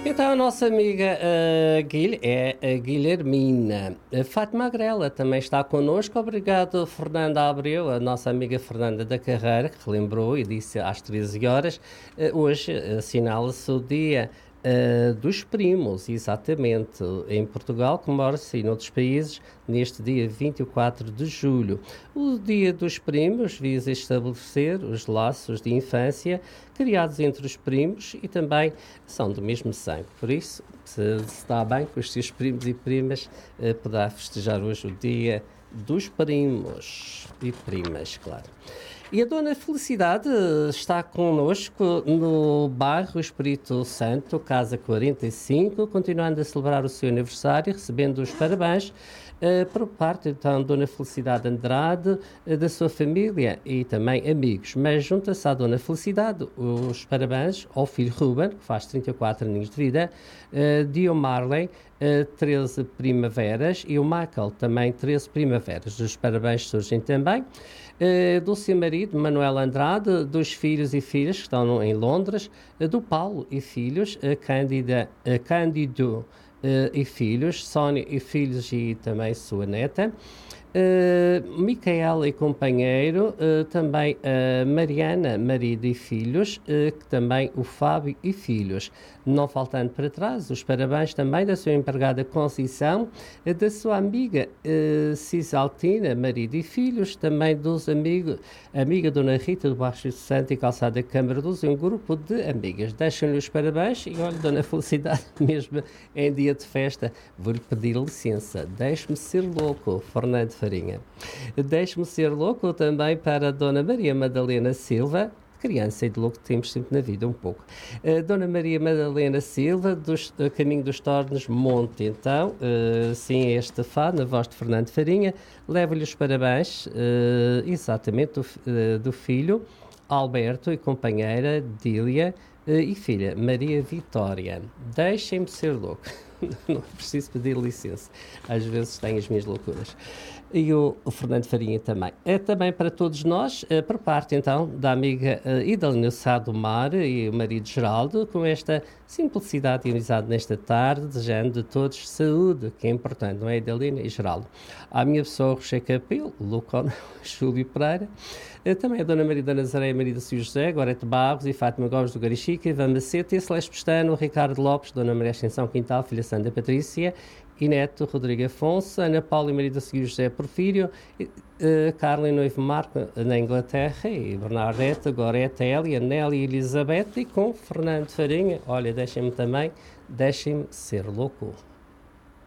Então, a nossa amiga é a Guilhermina. A Fátima Agrela também está connosco. Obrigado, Fernanda Abreu, a nossa amiga Fernanda da Carreira, que relembrou e disse às 13 horas. Hoje assinala-se o dia dos primos, exatamente. Em Portugal, comemora-se e noutros países neste dia 24 de julho. O Dia dos Primos visa estabelecer os laços de infância criados entre os primos e também são do mesmo sangue. Por isso, se está bem com os seus primos e primas, poderá festejar hoje o Dia dos Primos e primas, claro. E a Dona Felicidade está connosco no bairro Espírito Santo, Casa 45, continuando a celebrar o seu aniversário, recebendo os parabéns por parte, então, Dona Felicidade Andrade, da sua família e também amigos. Mas junta-se à Dona Felicidade os parabéns ao filho Ruben, que faz 34 aninhos de vida, Dio Marley, 13 primaveras, e o Michael, também 13 primaveras. Os parabéns surgem também do seu marido, Manuel Andrade, dos filhos e filhas que estão em Londres, do Paulo e filhos, Cândido e filhos, Sónia e filhos e também sua neta, Micaela e companheiro, também Mariana, marido e filhos, que também o Fábio e filhos. Não faltando para trás, os parabéns também da sua empregada Conceição, da sua amiga Cisaltina, marido e filhos, também dos amiga Dona Rita do Baixo Santo e Calçada Câmara dos, um grupo de amigas. Deixam-lhe os parabéns e olha, Dona Felicidade, mesmo em dia de festa, vou-lhe pedir licença, deixe-me ser louco, Fernando Farinha. Deixe-me ser louco também para a Dona Maria Madalena Silva, criança e de louco temos sempre na vida um pouco. Dona Maria Madalena Silva, do Caminho dos Tornos, Monte, então, sim, este fado, na voz de Fernando Farinha, leva-lhe os parabéns, exatamente, do filho, Alberto, e companheira, Dília, e filha, Maria Vitória. Deixem-me ser louco. Não preciso pedir licença. Às vezes tenho as minhas loucuras. E o Fernando Farinha também. É também para todos nós, por parte então da amiga Idalina Sá do Mar e o marido Geraldo, com esta simplicidade e amizade nesta tarde, desejando a todos saúde, que é importante, não é, Idalina e Geraldo? À minha pessoa, Rocher Capelo, Lucon, Júlio Pereira, também a Dona Maria da Nazaré, Maria da Silva José, Gorete Barros e Fátima Gomes do Garichica, Ivan Macete, Celeste Pestano, Ricardo Lopes, Dona Maria Ascensão Quintal, filha Sandra Patrícia, e neto Rodrigo Afonso, Ana Paula e Maria da Silva José Porfírio, Carla e Noivo Marco na Inglaterra, e Bernadette, Gorete, Elia, Nelly e Elizabeth, e com Fernando Farinha, olha, deixem-me ser louco.